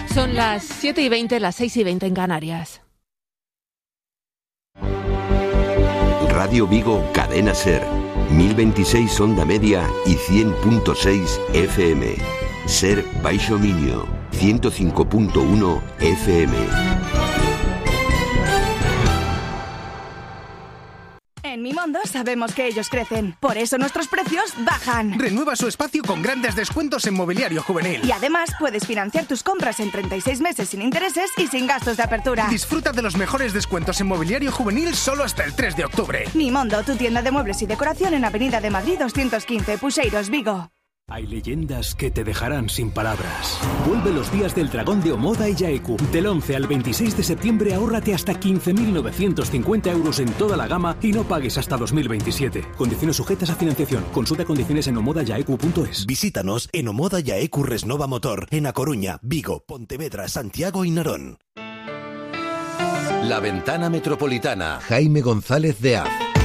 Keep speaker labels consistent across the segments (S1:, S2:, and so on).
S1: Son las 7:20, las 6:20 en Canarias.
S2: Radio Vigo, Cadena Ser, 1026 onda media y 100.6 FM. Ser Baixo Miño, 105.1 FM.
S3: En Mimondo sabemos que ellos crecen, por eso nuestros precios bajan.
S4: Renueva su espacio con grandes descuentos en mobiliario juvenil.
S3: Y además puedes financiar tus compras en 36 meses sin intereses y sin gastos de apertura.
S4: Disfruta de los mejores descuentos en mobiliario juvenil solo hasta el 3 de octubre.
S3: Mimondo, tu tienda de muebles y decoración en Avenida de Madrid 215, Puxeiros, Vigo.
S5: Hay leyendas que te dejarán sin palabras. Vuelve los días del dragón de Omoda y Yaeku. Del 11 al 26 de septiembre ahórrate hasta 15.950 euros en toda la gama y no pagues hasta 2027. Condiciones sujetas a financiación. Consulta condiciones en omodayaeku.es.
S6: Visítanos en Omoda Yaeku Resnova Motor, en A Coruña, Vigo, Pontevedra, Santiago y Narón.
S7: La Ventana Metropolitana.
S2: Jaime González de Az.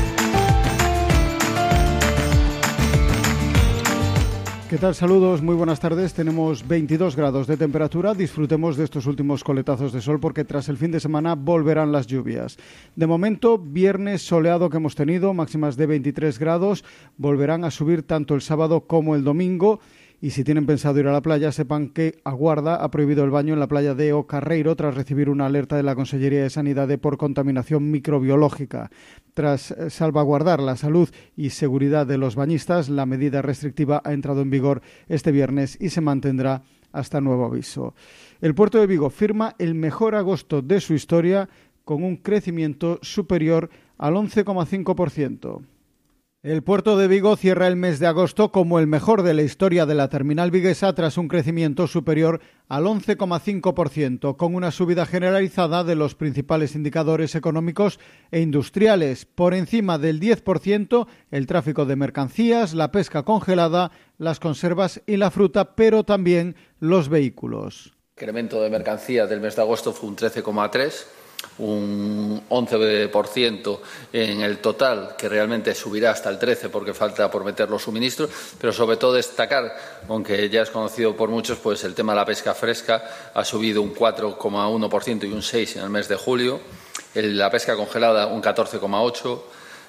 S8: ¿Qué tal? Saludos, muy buenas tardes. Tenemos 22 grados de temperatura. Disfrutemos de estos últimos coletazos de sol porque tras el fin de semana volverán las lluvias. De momento, viernes soleado que hemos tenido, máximas de 23 grados. Volverán a subir tanto el sábado como el domingo. Y si tienen pensado ir a la playa, sepan que Aguarda ha prohibido el baño en la playa de O Carreiro tras recibir una alerta de la Consellería de Sanidade por contaminación microbiológica. Tras salvaguardar la salud y seguridad de los bañistas, la medida restrictiva ha entrado en vigor este viernes y se mantendrá hasta nuevo aviso. El puerto de Vigo firma el mejor agosto de su historia con un crecimiento superior al 11,5%. El puerto de Vigo cierra el mes de agosto como el mejor de la historia de la terminal viguesa tras un crecimiento superior al 11,5%, con una subida generalizada de los principales indicadores económicos e industriales. Por encima del 10%, el tráfico de mercancías, la pesca congelada, las conservas y la fruta, pero también los vehículos.
S9: El incremento de mercancías del mes de agosto fue un 13,3%. Un 11% en el total, que realmente subirá hasta el 13% porque falta por meter los suministros, pero sobre todo destacar, aunque ya es conocido por muchos, pues el tema de la pesca fresca ha subido un 4,1% y un 6% en el mes de julio, la pesca congelada un 14,8%,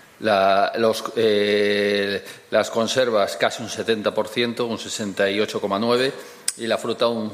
S9: las conservas casi un 70%, un 68,9%, y la fruta un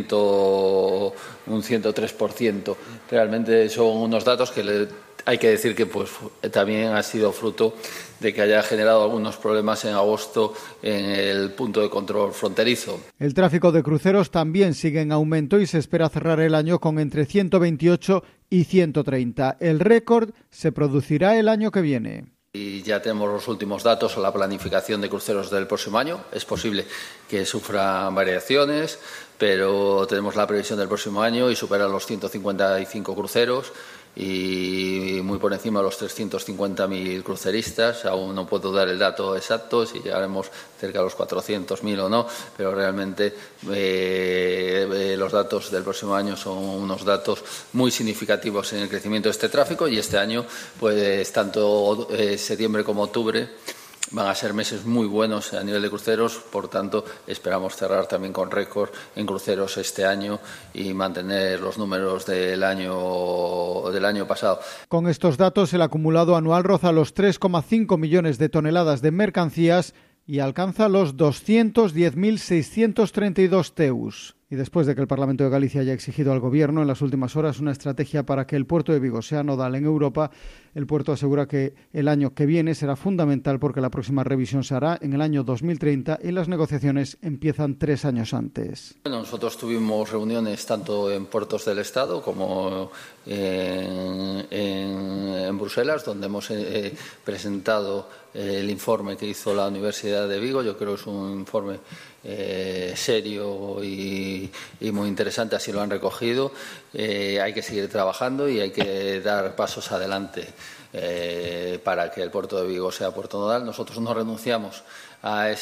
S9: 103%. Realmente son unos datos que hay que decir que pues también ha sido fruto de que haya generado algunos problemas en agosto en el punto de control fronterizo.
S8: El tráfico de cruceros también sigue en aumento y se espera cerrar el año con entre 128 y 130. El récord se producirá el año que viene.
S9: Y ya tenemos los últimos datos a la planificación de cruceros del próximo año. Es posible que sufran variaciones, pero tenemos la previsión del próximo año y superan los 155 cruceros y muy por encima de los 350.000 cruceristas. Aún no puedo dar el dato exacto, si llegaremos cerca de los 400.000 o no, pero realmente los datos del próximo año son unos datos muy significativos en el crecimiento de este tráfico y este año, pues tanto septiembre como octubre van a ser meses muy buenos a nivel de cruceros, por tanto esperamos cerrar también con récord en cruceros este año y mantener los números del año pasado.
S8: Con estos datos, el acumulado anual roza los 3,5 millones de toneladas de mercancías y alcanza los 210.632 TEUs. Y después de que el Parlamento de Galicia haya exigido al Gobierno en las últimas horas una estrategia para que el puerto de Vigo sea nodal en Europa, el puerto asegura que el año que viene será fundamental porque la próxima revisión se hará en el año 2030 y las negociaciones empiezan 3 años antes.
S9: Bueno, nosotros tuvimos reuniones tanto en puertos del Estado como en Bruselas, donde hemos presentado el informe que hizo la Universidad de Vigo. Yo creo que es un informe serio y muy interesante, así lo han recogido. Hay que seguir trabajando y hay que dar pasos adelante para que el puerto de Vigo sea puerto nodal. Nosotros no renunciamos a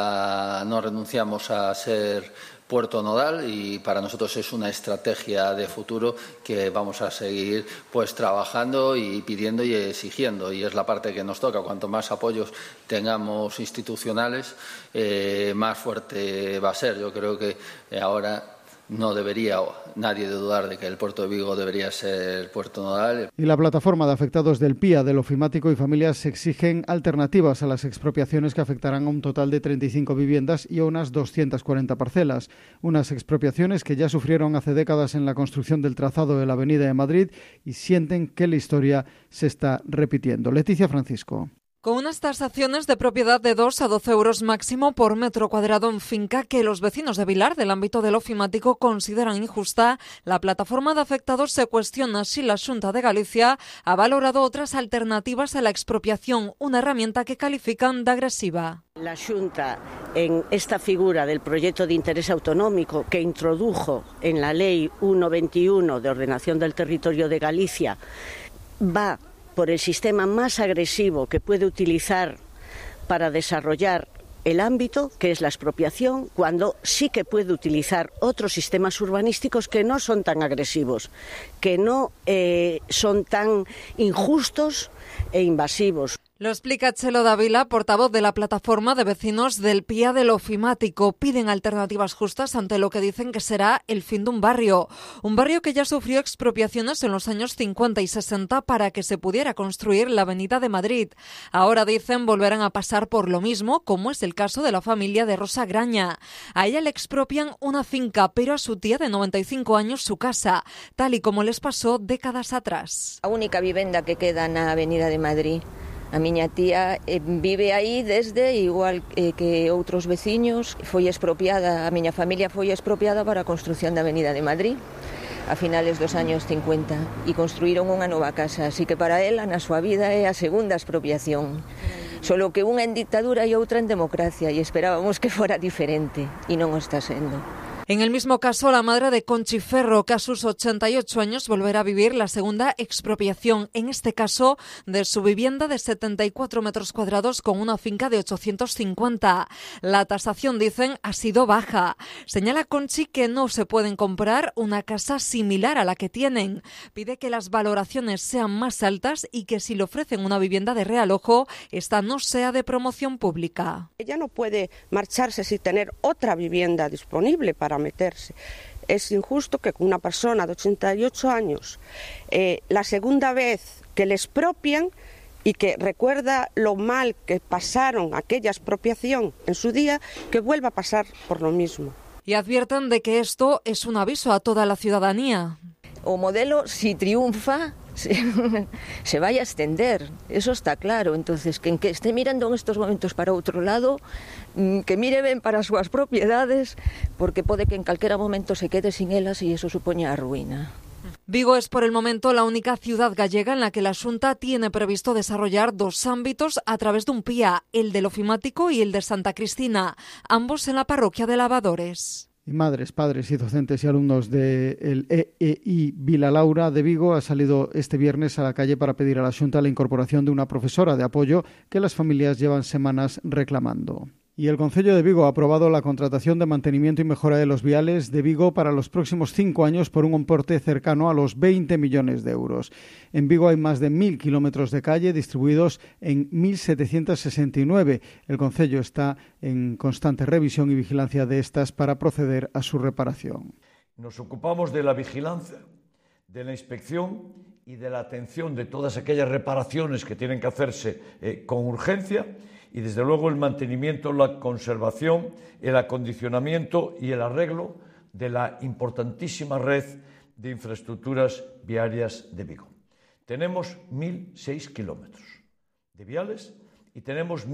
S9: ser puerto nodal y para nosotros es una estrategia de futuro que vamos a seguir pues trabajando y pidiendo y exigiendo, y es la parte que nos toca. Cuanto más apoyos tengamos institucionales, más fuerte va a ser. Yo creo que ahora no debería nadie dudar de que el puerto de Vigo debería ser el puerto nodal.
S8: Y la plataforma de afectados del PIA, del ofimático y familias exigen alternativas a las expropiaciones que afectarán a un total de 35 viviendas y a unas 240 parcelas. Unas expropiaciones que ya sufrieron hace décadas en la construcción del trazado de la Avenida de Madrid y sienten que la historia se está repitiendo. Leticia Francisco.
S10: Con unas tasaciones de propiedad de 2 a 12 euros máximo por metro cuadrado en finca que los vecinos de Vilar, del ámbito del ofimático, consideran injusta, la plataforma de afectados se cuestiona si la Xunta de Galicia ha valorado otras alternativas a la expropiación, una herramienta que califican de agresiva.
S11: La Xunta, en esta figura del proyecto de interés autonómico que introdujo en la Ley 1.21 de Ordenación del Territorio de Galicia, va por el sistema más agresivo que puede utilizar para desarrollar el ámbito, que es la expropiación, cuando sí que puede utilizar otros sistemas urbanísticos que no son tan agresivos, que no son tan injustos e invasivos.
S10: Lo explica Chelo Dávila, portavoz de la plataforma de vecinos del PIA del ofimático. Piden alternativas justas ante lo que dicen que será el fin de un barrio que ya sufrió expropiaciones en los años 50 y 60 para que se pudiera construir la Avenida de Madrid. Ahora dicen volverán a pasar por lo mismo, como es el caso de la familia de Rosa Graña. A ella le expropian una finca, pero a su tía de 95 años su casa, tal y como les pasó décadas atrás.
S12: A única vivenda que queda na Avenida de Madrid. A miña tía vive aí desde, igual que outros veciños, foi expropiada, a miña familia foi expropiada para a construción da Avenida de Madrid a finales dos años 50 e construíron unha nova casa, así que para ela na súa vida é a segunda expropiación. Solo que unha en dictadura e outra en democracia e esperábamos que fora diferente e non o está sendo.
S10: En el mismo caso, la madre de Conchi Ferro, que a sus 88 años volverá a vivir la segunda expropiación, en este caso de su vivienda de 74 metros cuadrados con una finca de 850. La tasación, dicen, ha sido baja. Señala Conchi que no se pueden comprar una casa similar a la que tienen. Pide que las valoraciones sean más altas y que si le ofrecen una vivienda de realojo, esta no sea de promoción pública.
S13: Ella no puede marcharse sin tener otra vivienda disponible para meterse. Es injusto que con una persona de 88 años, la segunda vez que le expropian y que recuerda lo mal que pasaron aquella expropiación en su día, que vuelva a pasar por lo mismo.
S10: Y advierten de que esto es un aviso a toda la ciudadanía.
S12: O modelo, si triunfa, se vaya a extender, eso está claro. Entonces, quen que esté mirando en estos momentos para outro lado, que mire ben para as súas propiedades, porque pode que en calquera momento se quede sin elas e eso supoña a ruína.
S10: Vigo es por el momento la única ciudad gallega en la que la Xunta tiene previsto desarrollar dos ámbitos a través de un PIA, el del ofimático y el de Santa Cristina, ambos en la parroquia de Lavadores.
S8: Y madres, padres y docentes y alumnos del EEI Vila Laura de Vigo ha salido este viernes a la calle para pedir a la Xunta la incorporación de una profesora de apoyo que las familias llevan semanas reclamando. Y el Concello de Vigo ha aprobado la contratación de mantenimiento y mejora de los viales de Vigo para los próximos 5 años por un importe cercano a los 20 millones de euros. En Vigo hay más de 1.000 kilómetros de calle distribuidos en 1.769. El Concello está en constante revisión y vigilancia de estas para proceder a su reparación.
S14: Nos ocupamos de la vigilancia, de la inspección y de la atención de todas aquellas reparaciones que tienen que hacerse con urgencia. Y desde luego el mantenimiento, la conservación, el acondicionamiento y el arreglo de la importantísima red de infraestructuras viarias de Vigo. Tenemos 1.006 kilómetros de viales y tenemos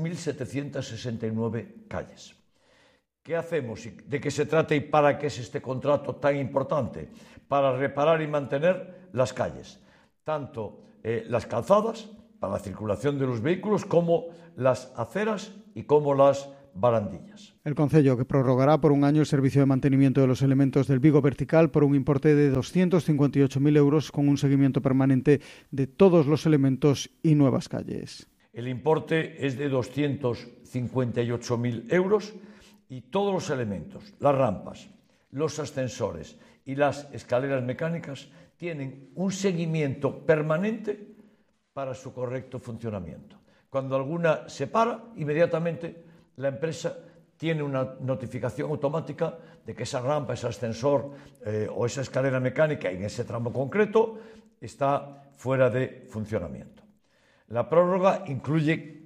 S14: 1.769 calles. ¿Qué hacemos? ¿De qué se trata y para qué es este contrato tan importante? Para reparar y mantener las calles, tanto las calzadas, para la circulación de los vehículos, como las aceras y como las barandillas.
S8: El Concello que prorrogará por un año el servicio de mantenimiento de los elementos del Vigo Vertical por un importe de 258.000 euros con un seguimiento permanente de todos los elementos y nuevas calles.
S14: El importe es de 258.000 euros y todos los elementos, las rampas, los ascensores y las escaleras mecánicas tienen un seguimiento permanente para su correcto funcionamiento. Cuando alguna se para, inmediatamente la empresa tiene una notificación automática de que esa rampa, ese ascensor o esa escalera mecánica en ese tramo concreto está fuera de funcionamiento. La prórroga incluye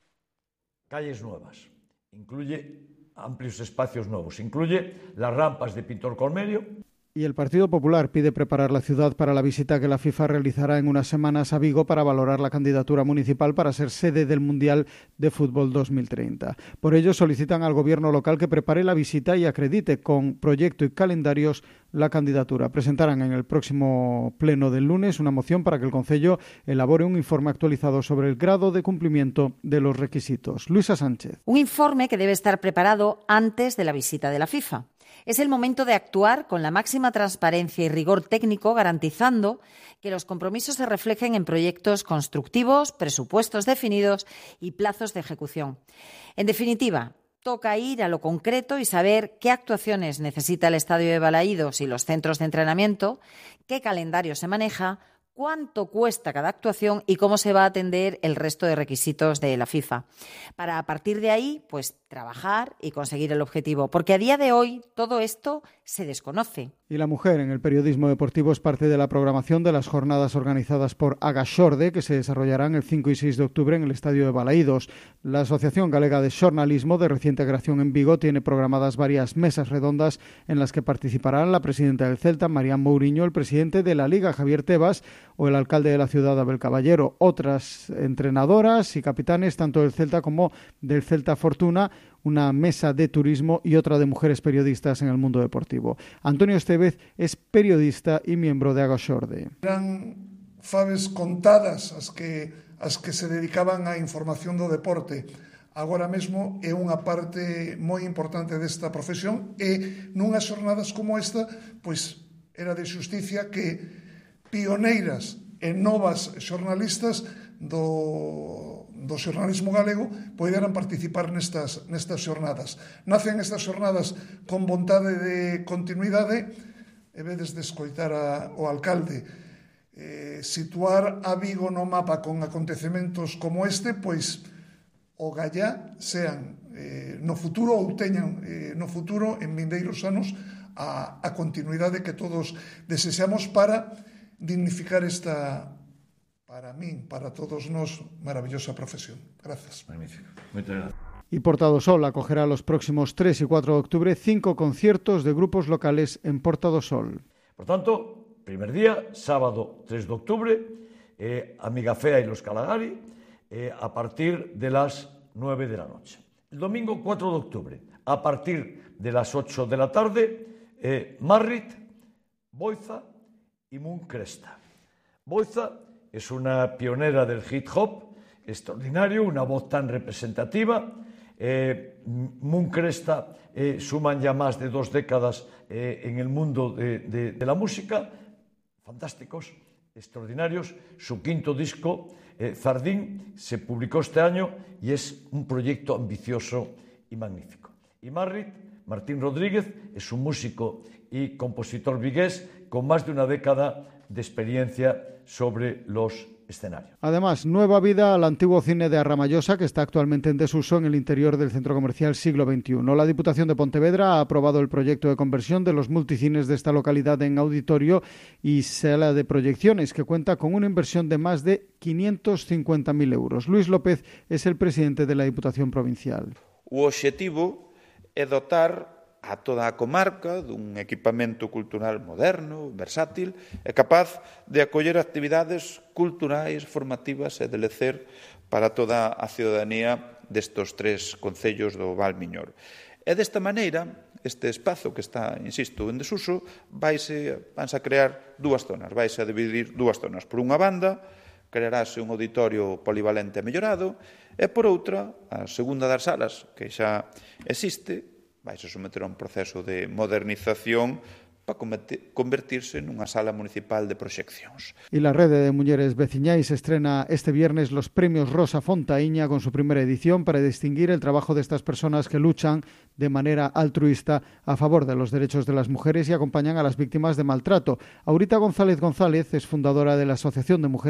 S14: calles nuevas, incluye amplios espacios nuevos, incluye las rampas de Pintor Colmerio.
S8: Y el Partido Popular pide preparar la ciudad para la visita que la FIFA realizará en unas semanas a Vigo para valorar la candidatura municipal para ser sede del Mundial de Fútbol 2030. Por ello, solicitan al gobierno local que prepare la visita y acredite con proyecto y calendarios la candidatura. Presentarán en el próximo pleno del lunes una moción para que el Concello elabore un informe actualizado sobre el grado de cumplimiento de los requisitos. Luisa Sánchez.
S15: Un informe que debe estar preparado antes de la visita de la FIFA. Es el momento de actuar con la máxima transparencia y rigor técnico, garantizando que los compromisos se reflejen en proyectos constructivos, presupuestos definidos y plazos de ejecución. En definitiva, toca ir a lo concreto y saber qué actuaciones necesita el Estadio de Balaídos y los centros de entrenamiento, qué calendario se maneja, cuánto cuesta cada actuación y cómo se va a atender el resto de requisitos de la FIFA. Para a partir de ahí, pues trabajar y conseguir el objetivo, porque a día de hoy todo esto se desconoce.
S8: Y la mujer en el periodismo deportivo es parte de la programación de las jornadas organizadas por Agaxorde, que se desarrollarán el 5 y 6 de octubre en el Estadio de Balaídos. La Asociación Galega de Xornalismo, de reciente creación en Vigo, tiene programadas varias mesas redondas en las que participarán la presidenta del Celta, Marián Mouriño, el presidente de la Liga, Javier Tebas, o el alcalde de la ciudad, Abel Caballero. Otras entrenadoras y capitanes, tanto del Celta como del Celta Fortuna, una mesa de turismo y otra de mujeres periodistas en el mundo deportivo. Antonio Estevez es periodista y miembro de Agaxorde.
S16: Eran faves contadas as que se dedicaban á información do deporte. Agora mesmo é unha parte moi importante desta profesión e nunhas xornadas como esta, pois era de xusticia que pioneiras e novas xornalistas do xornalismo galego poderan participar nestas xornadas. Nacen estas xornadas con vontade de continuidade e vedes de escoitar o alcalde situar a Vigo no mapa con acontecementos como este, pois o gallá sean no futuro ou teñan no futuro en vindeiros anos a continuidade que todos desexamos para dignificar esta, para min, para todos nós, maravillosa profesión. Gracias.
S14: Magnífico. Moitas gracias.
S8: Y Porta do Sol acogerá los próximos 3 y 4 de octubre 5 conciertos de grupos locales en Porta do Sol.
S14: Por tanto, primer día, sábado 3 de octubre, Amiga Fea y los Calagari, a partir de las 9 de la noche. El domingo 4 de octubre, a partir de las 8 de la tarde, Marrit, Boiza y Moon Cresta. Boiza es una pionera del hip hop, extraordinario, una voz tan representativa. Moon Cresta suman ya más de 2 décadas en el mundo de la música, fantásticos, extraordinarios. Su quinto disco, Zardín, se publicó este año y es un proyecto ambicioso y magnífico. Y Martín Rodríguez, es un músico y compositor vigués con más de una década de experiencia sobre los escenarios.
S8: Además, nueva vida al antiguo cine de Arramallosa, que está actualmente en desuso en el interior del centro comercial Siglo XXI. La Diputación de Pontevedra ha aprobado el proyecto de conversión de los multicines de esta localidad en auditorio y sala de proyecciones, que cuenta con una inversión de más de 550.000 euros. Luis López es el presidente de la Diputación Provincial.
S17: O obxectivo é dotar a toda a comarca dun equipamento cultural moderno, versátil e capaz de acoller actividades culturais, formativas e de lecer para toda a ciudadanía destos 3 concellos do Val Miñor. E desta maneira, este espazo que está, insisto, en desuso, vanse a crear 2 zonas, vanse a dividir 2 zonas. Por unha banda, crearase un auditorio polivalente e mellorado, e por outra, a segunda das salas, que xa existe, vais a someter a un proceso de modernización para convertirse nunha sala municipal de proxeccións.
S8: Y la Rede de Mujeres Veciñais estrena este viernes los premios Rosa Fontaíña con su primera edición para distinguir el trabajo de estas personas que luchan de manera altruista a favor de los derechos de las mujeres y acompañan a las víctimas de maltrato. Aurita González es fundadora de la Asociación de Mujeres